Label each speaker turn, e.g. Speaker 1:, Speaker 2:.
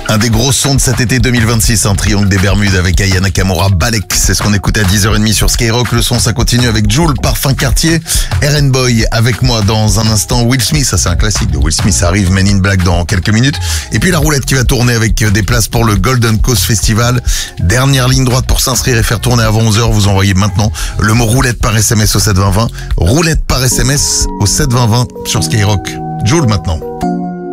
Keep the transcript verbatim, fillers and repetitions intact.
Speaker 1: Un des gros sons de cet été deux mille vingt-six, un triangle des Bermudes avec Aya Nakamura, Balek. C'est ce qu'on écoute à dix heures trente sur Skyrock. Le son, ça continue avec Jul, Parfum Cartier, R and Boy avec moi dans un instant. Will Smith, ça c'est un classique de Will Smith, ça arrive, Men in Black dans quelques minutes. Et puis la roulette qui va tourner avec des places pour le Golden Coast Festival. Dernière ligne droite pour s'inscrire et faire tourner avant onze heures. Vous envoyez maintenant le mot roulette par S M S au sept vingt vingt. Roulette par S M S au sept vingt vingt sur Skyrock. Jul maintenant.